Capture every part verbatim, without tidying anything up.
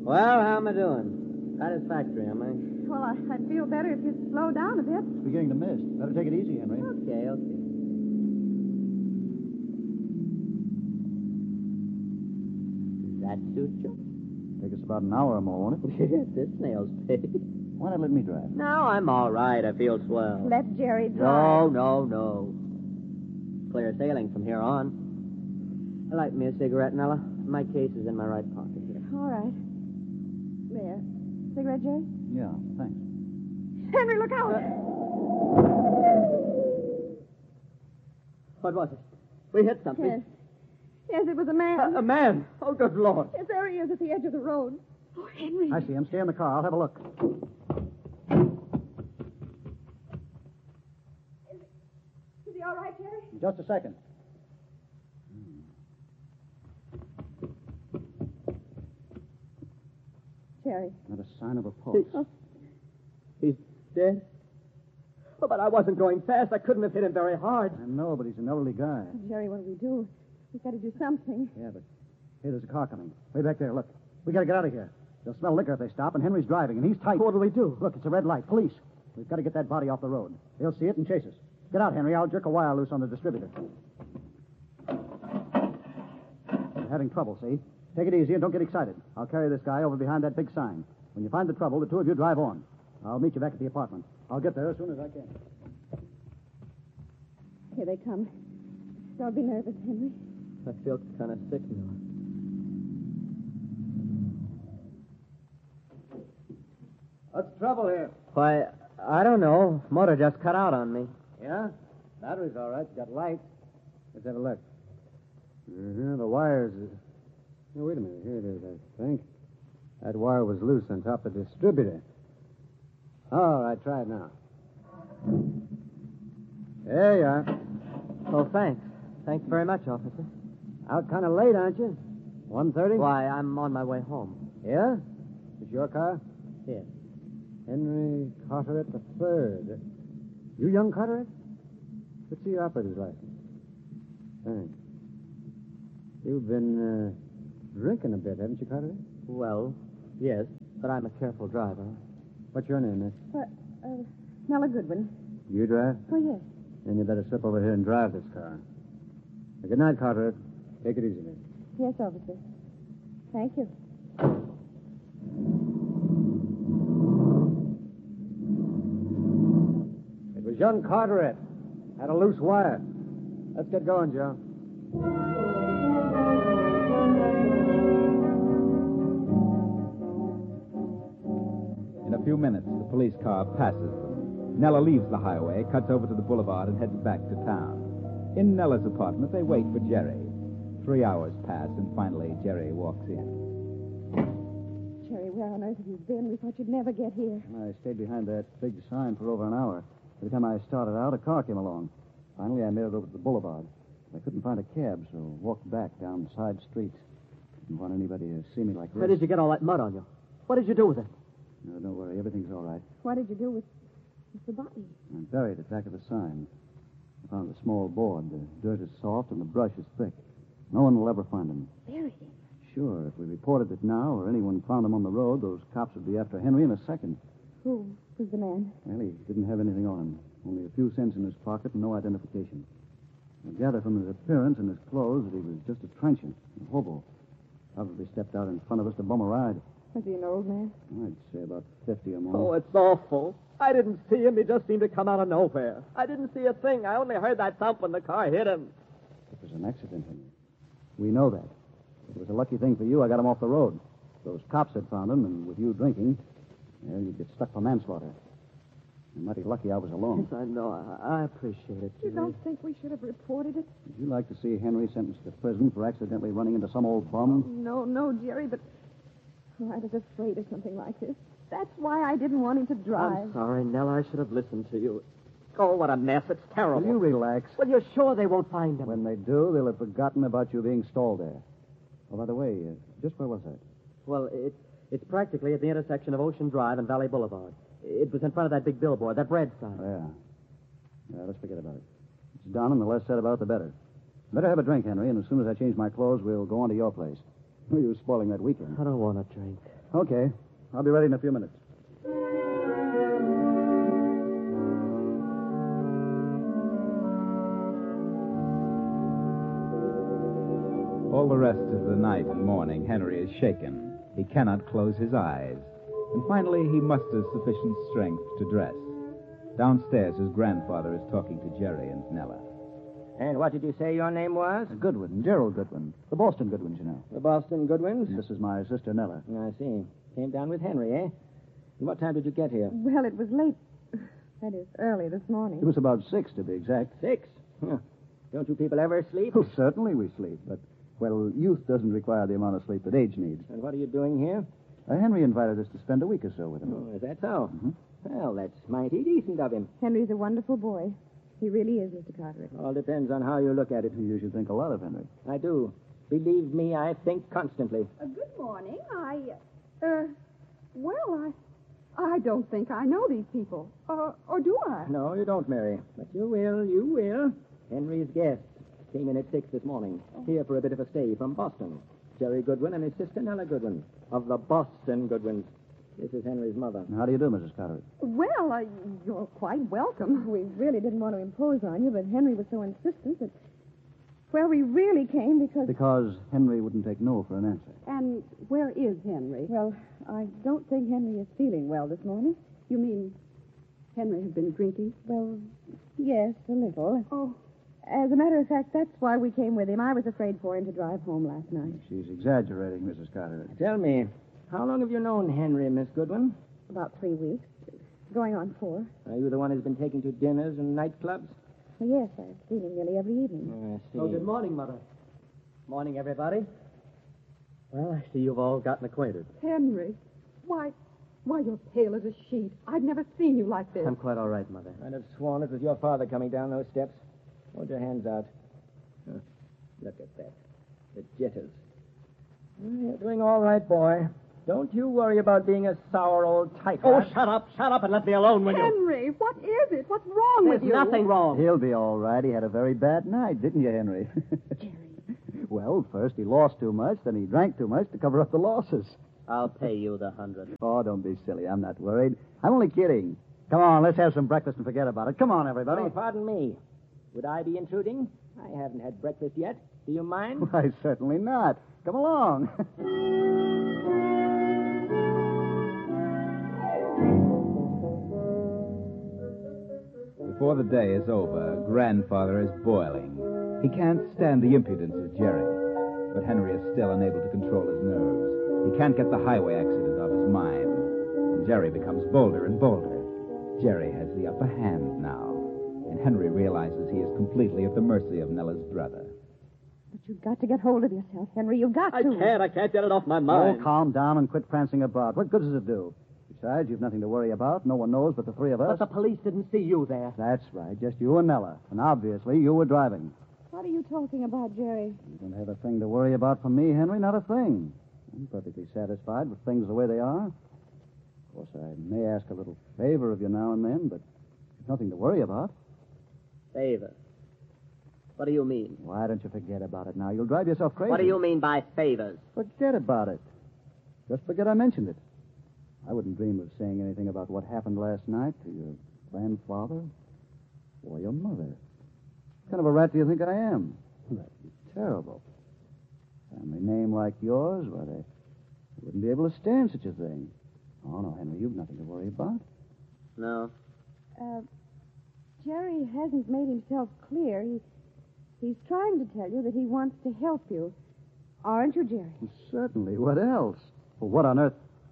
Well, how am I doing? Satisfactory, am I? Well, I, I'd feel better if you'd slow down a bit. It's beginning to mist. Better take it easy, Henry. Okay, okay. Does that suit you? Take us about an hour or more, won't it? Yes, this snail's paid. Why not let me drive? No, I'm all right. I feel swell. Let Jerry No, drive. no, no. Clear sailing from here on. Light me a cigarette, Nella. My case is in my right pocket here. All right. There. Cigarette, Jerry? Yeah, thanks. Henry, look out! What was it? We hit something. Yes. Yes, it was a man. A, a man. Oh, good Lord. Yes, there he is at the edge of the road. Oh, Henry. I see him. Stay in the car. I'll have a look. Is he all right, Jerry? Just a second. Jerry. Not a sign of a pulse. Oh. He's dead? Oh, but I wasn't going fast. I couldn't have hit him very hard. I know, but he's an elderly guy. Jerry, what do we do? We've got to do something. Yeah, but hey, there's a car coming. Way back there, look. We got to get out of here. They'll smell liquor if they stop, and Henry's driving, and he's tight. What do we do? Look, it's a red light. Police. We've got to get that body off the road. They'll see it and chase us. Get out, Henry. I'll jerk a wire loose on the distributor. We're having trouble, see? Take it easy and don't get excited. I'll carry this guy over behind that big sign. When you find the trouble, the two of you drive on. I'll meet you back at the apartment. I'll get there as soon as I can. Here they come. Don't be nervous, Henry. I feel kind of sick now. What's the trouble here? Why, I don't know. Motor just cut out on me. Yeah? Battery's all right. Got lights. Let's have a look. Uh-huh, the wires... Oh, wait a minute. Here it is, I think. That wire was loose on top of the distributor. All right, try it now. There you are. Oh, thanks. Thanks very much, officer. Out kind of late, aren't you? one thirty? Why, I'm on my way home. Yeah? Is your car? Yes. Henry Carteret the third. You young Carteret? Let's see your operator's license. Thanks. You've been uh, drinking a bit, haven't you, Carteret? Well, yes, but I'm a careful driver. What's your name, miss? What? Uh, Nella Goodwin. You drive? Oh, yes. Then you better slip over here and drive this car. Well, good night, Carteret. Take it easy, miss. Yes, officer. Thank you. It was young Carteret. Had a loose wire. Let's get going, Joe. In a few minutes, the police car passes them. Nella leaves the highway, cuts over to the boulevard, and heads back to town. In Nella's apartment, they wait for Jerry. Three hours pass, and finally, Jerry walks in. Jerry, where on earth have you been? We thought you'd never get here. I stayed behind that big sign for over an hour. Every time I started out, a car came along. Finally, I made it over to the boulevard. I couldn't find a cab, so walked back down side streets. Didn't want anybody to see me like this. Where did you get all that mud on you? What did you do with it? No, don't worry. Everything's all right. What did you do with, with the body? I buried it back of the sign. I found a small board. The dirt is soft and the brush is thick. No one will ever find him. Buried him. Sure, if we reported it now or anyone found him on the road, those cops would be after Henry in a second. Who was the man? Well, he didn't have anything on him. Only a few cents in his pocket and no identification. I gather from his appearance and his clothes that he was just a trenchant, a hobo. Probably stepped out in front of us to bum a ride. Was he an old man? I'd say about fifty or more. Oh, it's awful. I didn't see him. He just seemed to come out of nowhere. I didn't see a thing. I only heard that thump when the car hit him. It was an accident, Henry. We know that. It was a lucky thing for you I got him off the road. Those cops had found him, and with you drinking, well, you'd get stuck for manslaughter. I'm mighty lucky I was alone. Yes, I know. I, I appreciate it, You Jerry. don't think we should have reported it? Would you like to see Henry sentenced to prison for accidentally running into some old bum? No, no, Jerry, but oh, I was afraid of something like this. That's why I didn't want him to drive. I'm sorry, Nella. I should have listened to you. Oh, what a mess. It's terrible. Will you relax? Well, you're sure they won't find him? When they do, they'll have forgotten about you being stalled there. Oh, by the way, uh, just where was that? Well, it's, it's practically at the intersection of Ocean Drive and Valley Boulevard. It was in front of that big billboard, that bread sign. Oh, yeah. Yeah, let's forget about it. It's done, and the less said about it, the better. Better have a drink, Henry, and as soon as I change my clothes, we'll go on to your place. Oh, you were spoiling that weekend. I don't want a drink. Okay. I'll be ready in a few minutes. All the rest of the night and morning, Henry is shaken. He cannot close his eyes. And finally, he musters sufficient strength to dress. Downstairs, his grandfather is talking to Jerry and Nella. And what did you say your name was? Goodwin, Gerald Goodwin. The Boston Goodwins, you know. The Boston Goodwins? This is my sister, Nella. I see. Came down with Henry, eh? And what time did you get here? Well, it was late. That is, early this morning. It was about six, to be exact. Six? Huh. Don't you people ever sleep? Well, certainly we sleep, but, well, youth doesn't require the amount of sleep that age needs. And what are you doing here? Uh, Henry invited us to spend a week or so with him. Oh, is that so? Mm-hmm. Well, that's mighty decent of him. Henry's a wonderful boy. He really is, Mister Carteret. All depends on how you look at it. You should think a lot of Henry. I do. Believe me, I think constantly. Uh, good morning. I, uh, well, I, I don't think I know these people. Uh, or do I? No, you don't, Mary. But you will, you will. Henry's guest came in at six this morning, here for a bit of a stay from Boston. Jerry Goodwin and his sister Nella Goodwin, of the Boston Goodwins. This is Henry's mother. How do you do, Missus Carteret? Well, uh, you're quite welcome. We really didn't want to impose on you, but Henry was so insistent that, well, we really came because... Because Henry wouldn't take no for an answer. And where is Henry? Well, I don't think Henry is feeling well this morning. You mean Henry had been drinking? Well, yes, a little. Oh. As a matter of fact, that's why we came with him. I was afraid for him to drive home last night. She's exaggerating, Missus Carteret. Tell me, how long have you known Henry, Miss Goodwin? About three weeks. Going on four. Are you the one who's been taking to dinners and nightclubs? Well, yes, I've seen him nearly every evening. Oh, I see. Oh, good morning, Mother. Morning, everybody. Well, I see you've all gotten acquainted. Henry. Why, why, you're pale as a sheet. I've never seen you like this. I'm quite all right, Mother. I'd have sworn it was your father coming down those steps. Hold your hands out. Huh. Look at that. The jitters. Well, you're doing all right, boy. Don't you worry about being a sour old typewriter. Oh, shut up, shut up, and let me alone, will you? Henry, what is it? What's wrong There's with you? nothing wrong. He'll be all right. He had a very bad night, didn't you, Henry? Jerry. Well, first he lost too much, then he drank too much to cover up the losses. I'll pay you the hundred. Oh, don't be silly. I'm not worried. I'm only kidding. Come on, let's have some breakfast and forget about it. Come on, everybody. Oh, pardon me. Would I be intruding? I haven't had breakfast yet. Do you mind? Why, certainly not. Come along. Before the day is over, Grandfather is boiling. He can't stand the impudence of Jerry, but Henry is still unable to control his nerves. He can't get the highway accident off his mind. And Jerry becomes bolder and bolder. Jerry has the upper hand now, and Henry realizes he is completely at the mercy of Nella's brother. But you've got to get hold of yourself, Henry. You've got I to. can't. I can't get it off my Oh, mind. calm down and quit prancing about. What good does it do? Besides, you've nothing to worry about. No one knows but the three of us. But the police didn't see you there. That's right. Just you and Nella. And obviously, you were driving. What are you talking about, Jerry? You don't have a thing to worry about from me, Henry. Not a thing. I'm perfectly satisfied with things the way they are. Of course, I may ask a little favor of you now and then, but there's nothing to worry about. Favor. What do you mean? Why don't you forget about it now? You'll drive yourself crazy. What do you mean by favors? Forget about it. Just forget I mentioned it. I wouldn't dream of saying anything about what happened last night to your grandfather or your mother. What kind of a rat do you think I am? That'd be terrible. Family name like yours, why, they wouldn't be able to stand such a thing. Oh, no, Henry, you've nothing to worry about. No. Uh, Jerry hasn't made himself clear. He, he's trying to tell you that he wants to help you. Aren't you, Jerry? Certainly. What else? Well, what on earth?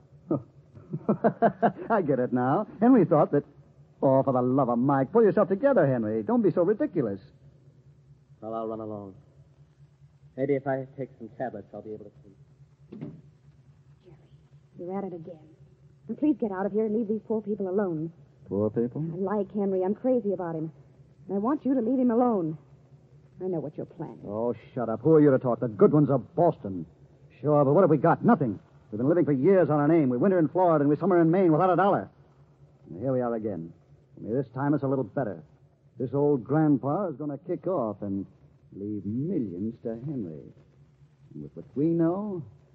I get it now. Henry thought that... Oh, for the love of Mike, pull yourself together, Henry. Don't be so ridiculous. Well, I'll run along. Maybe if I take some tablets, I'll be able to sleep. Jerry, you're at it again. And please get out of here and leave these poor people alone. Poor people? I like Henry. I'm crazy about him. And I want you to leave him alone. I know what you're planning. Oh, shut up. Who are you to talk? The good ones of Boston. Sure, but what have we got? Nothing. We've been living for years on our name. We winter in Florida and we summer in Maine without a dollar. And here we are again. Only this time it's a little better. This old grandpa is going to kick off and leave millions to Henry. And with what we know,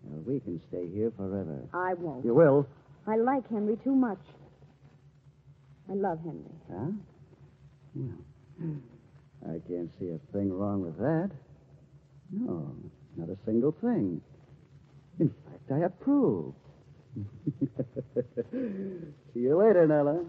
Well, we can stay here forever. I won't. You will? I like Henry too much. I love Henry. Huh? Well, I can't see a thing wrong with that. No, not a single thing. In fact, I approve. See you later, Nella.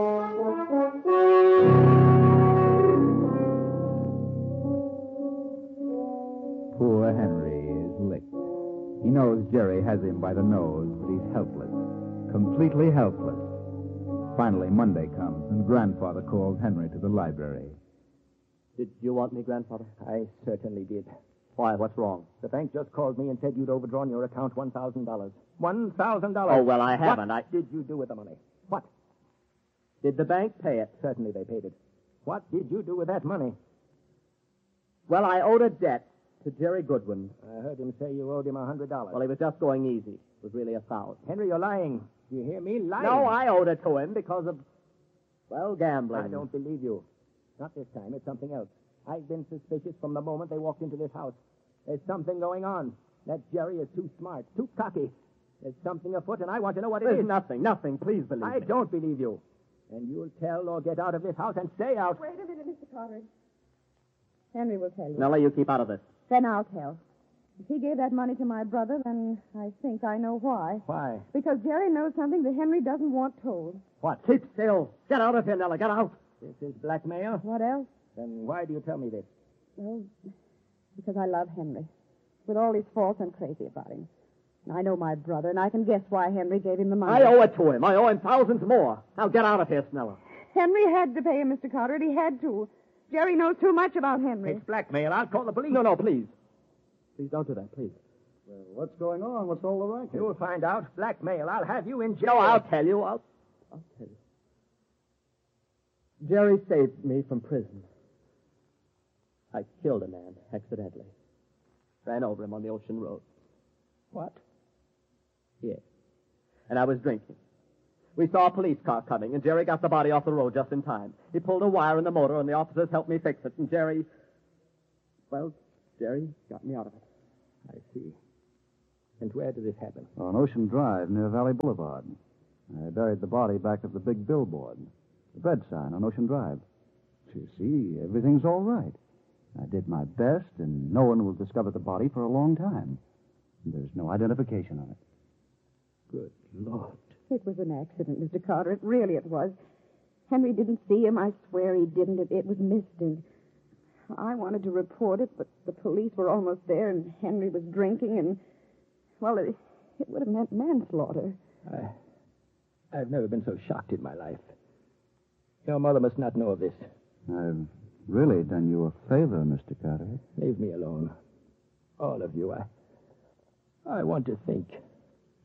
Poor Henry is licked. He knows Jerry has him by the nose, but he's helpless. Completely helpless. Finally, Monday comes, and Grandfather calls Henry to the library. Did you want me, Grandfather? I certainly did. Why, what's wrong? The bank just called me and said you'd overdrawn your account one thousand dollars. one thousand dollars. Oh, well, I haven't. What I... did you do with the money? What? Did the bank pay it? Certainly they paid it. What did you do with that money? Well, I owed a debt to Jerry Goodwin. I heard him say you owed him a hundred dollars. Well, he was just going easy. It was really a thousand. Henry, you're lying. You hear me? Lying. No, I owed it to him because of, well, gambling. I don't believe you. Not this time. It's something else. I've been suspicious from the moment they walked into this house. There's something going on. That Jerry is too smart, too cocky. There's something afoot, and I want to know what it There's is. nothing, nothing. Please believe I me. don't believe you. And you'll tell or get out of this house and stay out. Wait a minute, Mister Carter. Henry will tell you. Nella, you keep out of this. Then I'll tell. If he gave that money to my brother, then I think I know why. Why? Because Jerry knows something that Henry doesn't want told. What? Keep still. Get out of here, Nella. Get out. This is blackmail? What else? Then why do you tell me this? Well, because I love Henry. With all his faults, I'm crazy about him. And I know my brother, and I can guess why Henry gave him the money. I owe it to him. I owe him thousands more. Now get out of here, Snella. Henry had to pay him, Mister Carter, and he had to. Jerry knows too much about Henry. It's blackmail. I'll call the police. No, no, please. Please don't do that, please. Well, what's going on? What's all the racket? You'll find out. Blackmail. I'll have you in jail. No, I'll tell you. I'll, I'll tell you. Jerry saved me from prison. I killed a man accidentally. Ran over him on the ocean road. What? Yes. And I was drinking. We saw a police car coming, and Jerry got the body off the road just in time. He pulled a wire in the motor, and the officers helped me fix it, and Jerry... Well, Jerry got me out of it. I see. And where did this happen? On Ocean Drive near Valley Boulevard. I buried the body back of the big billboard. The bread sign on Ocean Drive. You see, everything's all right. I did my best, and no one will discover the body for a long time. There's no identification on it. Good Lord. It was an accident, Mister Carter. It really it was. Henry didn't see him. I swear he didn't. It, it was missed, and I wanted to report it, but the police were almost there, and Henry was drinking, and, well, it, it would have meant manslaughter. I, I've never been so shocked in my life. Your mother must not know of this. I've really done you a favor, Mister Carter. Leave me alone. All of you. I, I want to think.